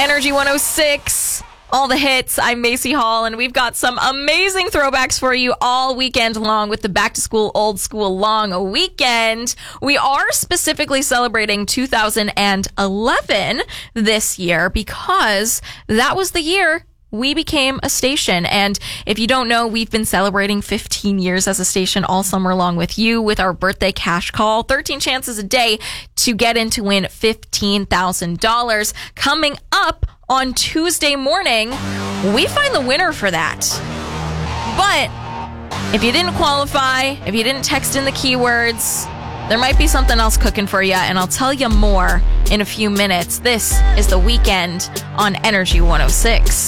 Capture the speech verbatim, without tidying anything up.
Energy one oh six. All the hits. I'm Macy Hall, and we've got some amazing throwbacks for you all weekend long with the Back to School Old School Long Weekend. We are specifically celebrating two thousand eleven this year because that was the year we became a station. And if you don't know, we've been celebrating fifteen years as a station all summer long with you with our birthday cash call. thirteen chances a day to get in to win fifteen thousand dollars. Coming up on Tuesday morning, we find the winner for that. But if you didn't qualify, if you didn't text in the keywords, there might be something else cooking for you, and I'll tell you more in a few minutes. This is The Weekend on Energy one oh six.